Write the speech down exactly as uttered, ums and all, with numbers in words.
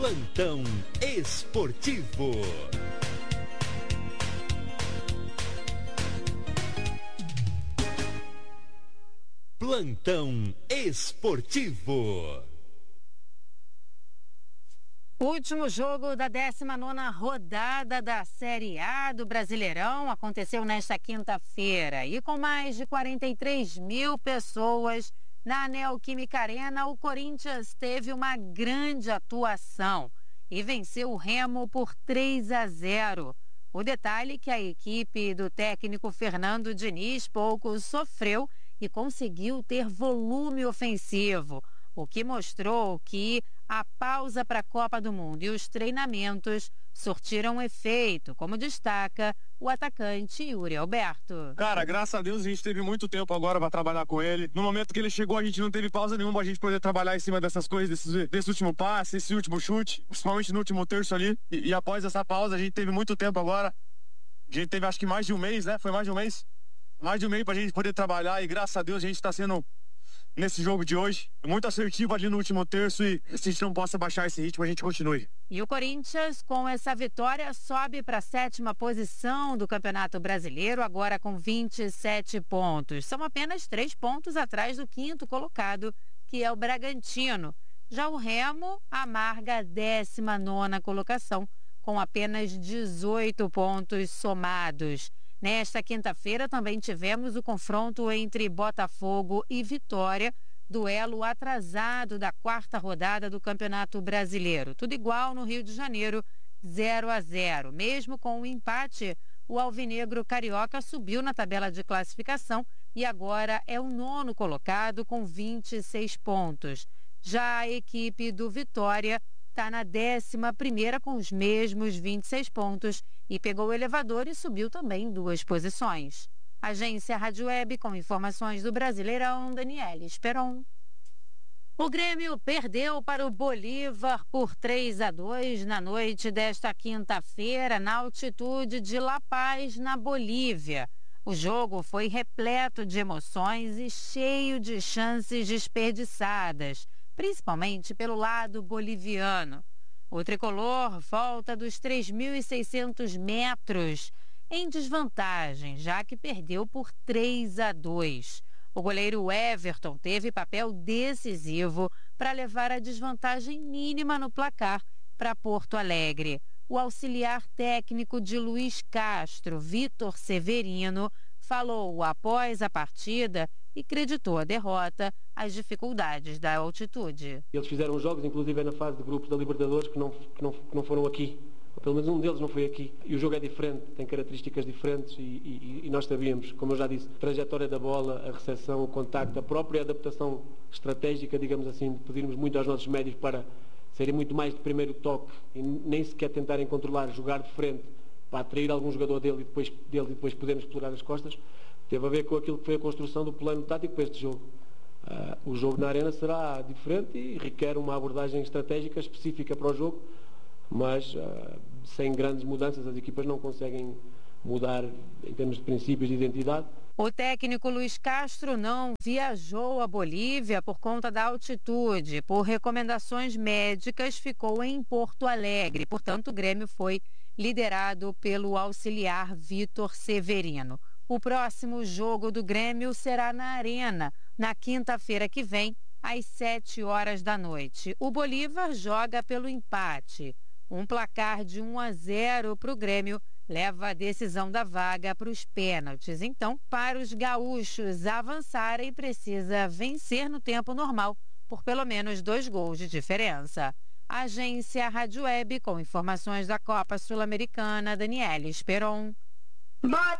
Plantão Esportivo. Plantão Esportivo. Último jogo da décima nona rodada da Série A do Brasileirão aconteceu nesta quinta-feira. E com mais de quarenta e três mil pessoas na Neoquímica Arena, o Corinthians teve uma grande atuação e venceu o Remo por três a zero. O detalhe é que a equipe do técnico Fernando Diniz pouco sofreu e conseguiu ter volume ofensivo, o que mostrou que a pausa para a Copa do Mundo e os treinamentos surtiram efeito, como destaca o atacante Yuri Alberto. Cara, graças a Deus a gente teve muito tempo agora para trabalhar com ele. No momento que ele chegou, a gente não teve pausa nenhuma pra gente poder trabalhar em cima dessas coisas, desse, desse último passe, esse último chute, principalmente no último terço ali. E, e após essa pausa, a gente teve muito tempo agora. A gente teve acho que mais de um mês, né? Foi mais de um mês? Mais de um mês pra gente poder trabalhar e graças a Deus a gente tá sendo, nesse jogo de hoje, muito assertivo ali no último terço e se a gente não possa baixar esse ritmo, a gente continue. E o Corinthians, com essa vitória, sobe para a sétima posição do Campeonato Brasileiro, agora com vinte e sete pontos. São apenas três pontos atrás do quinto colocado, que é o Bragantino. Já o Remo amarga a décima nona colocação, com apenas dezoito pontos somados. Nesta quinta-feira também tivemos o confronto entre Botafogo e Vitória, duelo atrasado da quarta rodada do Campeonato Brasileiro. Tudo igual no Rio de Janeiro, zero a zero. Mesmo com o empate, o alvinegro carioca subiu na tabela de classificação e agora é o nono colocado com vinte e seis pontos. Já a equipe do Vitória está na décima primeira com os mesmos vinte e seis pontos e pegou o elevador e subiu também duas posições. Agência Rádio Web com informações do Brasileirão, Daniele Esperon. O Grêmio perdeu para o Bolívar por três a dois na noite desta quinta-feira na altitude de La Paz, na Bolívia. O jogo foi repleto de emoções e cheio de chances desperdiçadas, principalmente pelo lado boliviano. O tricolor volta dos três mil e seiscentos metros em desvantagem, já que perdeu por três a dois. O goleiro Everton teve papel decisivo para levar a desvantagem mínima no placar para Porto Alegre. O auxiliar técnico de Luiz Castro, Vitor Severino, falou após a partida e creditou a derrota às dificuldades da altitude. Eles fizeram jogos, inclusive na fase de grupos da Libertadores, que não, que não, que não foram aqui. Ou pelo menos um deles não foi aqui. E o jogo é diferente, tem características diferentes e, e, e nós sabíamos, como eu já disse, a trajetória da bola, a recepção, o contacto, a própria adaptação estratégica, digamos assim, de pedirmos muito aos nossos médios para serem muito mais de primeiro toque e nem sequer tentarem controlar, jogar de frente para atrair algum jogador dele e depois, dele, e depois podermos explorar as costas, teve a ver com aquilo que foi a construção do plano tático para este jogo. Uh, o jogo na Arena será diferente e requer uma abordagem estratégica específica para o jogo, mas uh, sem grandes mudanças as equipas não conseguem mudar em termos de princípios de identidade. O técnico Luiz Castro não viajou à Bolívia por conta da altitude. Por recomendações médicas, ficou em Porto Alegre. Portanto, o Grêmio foi liderado pelo auxiliar Vitor Severino. O próximo jogo do Grêmio será na Arena, na quinta-feira que vem, às sete horas da noite. O Bolívar joga pelo empate. Um placar de um a zero para o Grêmio leva a decisão da vaga para os pênaltis. Então, para os gaúchos avançarem, precisa vencer no tempo normal, por pelo menos dois gols de diferença. Agência Rádio Web, com informações da Copa Sul-Americana, Daniele Esperon.